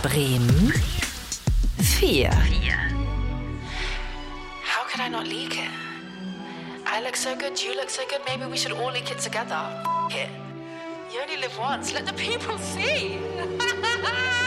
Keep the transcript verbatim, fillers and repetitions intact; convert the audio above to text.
Bremen vier. How could I not leak it? I look so good, you look so good, maybe we should all leak it together. F it. You only live once, let the people see.